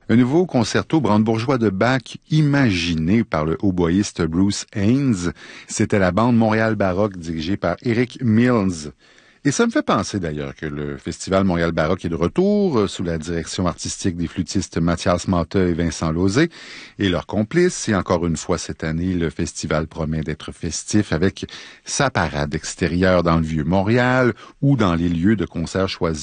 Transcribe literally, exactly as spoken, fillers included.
Un nouveau concerto brandebourgeois de Bach imaginé par le hautboyiste Bruce Haynes. C'était la bande Montréal Baroque dirigée par Eric Mills. Et ça me fait penser d'ailleurs que le Festival Montréal Baroque est de retour euh, sous la direction artistique des flûtistes Mathias Mata et Vincent Lauzé et leurs complices. Et encore une fois cette année, le festival promet d'être festif avec sa parade extérieure dans le Vieux-Montréal ou dans les lieux de concert choisis